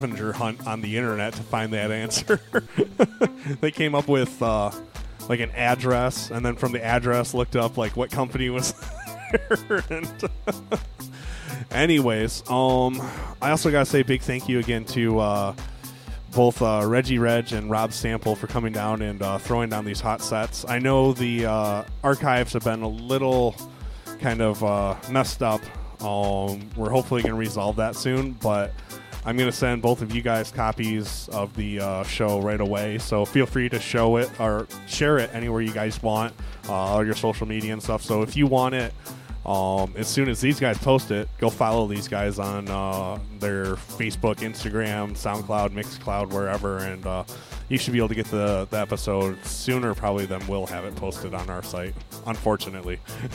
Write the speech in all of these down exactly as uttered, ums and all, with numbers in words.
scavenger hunt on the internet to find that answer. They came up with uh, like an address, and then from the address looked up like what company was there. And anyways, um, I also gotta say a big thank you again to uh, both uh, Reggie Reg and Rob Sample for coming down and uh, throwing down these hot sets. I know the uh, archives have been a little kind of uh, messed up. Um, we're hopefully going to resolve that soon, but I'm going to send both of you guys copies of the uh, show right away, so feel free to show it or share it anywhere you guys want, uh, all your social media and stuff. So if you want it, um, as soon as these guys post it, go follow these guys on uh, their Facebook, Instagram, SoundCloud, Mixcloud, wherever, and uh, you should be able to get the, the episode sooner probably than we'll have it posted on our site, unfortunately.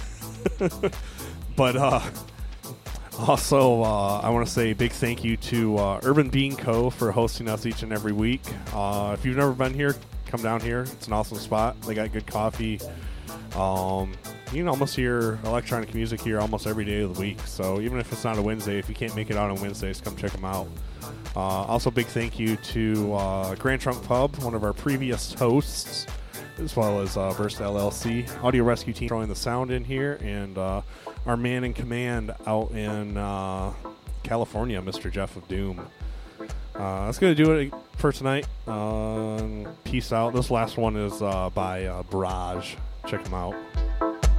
But uh, also, uh, I want to say a big thank you to uh, Urban Bean Co. for hosting us each and every week. Uh, if you've never been here, come down here. It's an awesome spot. They got good coffee. Um, you can almost hear electronic music here almost every day of the week. So even if it's not a Wednesday, if you can't make it out on Wednesdays, come check them out. Uh, also, big thank you to uh, Grand Trunk Pub, one of our previous hosts, as well as uh, Burst L L C, Audio Rescue Team throwing the sound in here, and uh, our man in command out in uh, California, Mister Jeff of Doom. Uh, that's going to do it for tonight. Uh, peace out. This last one is uh, by uh, Barrage. Check them out.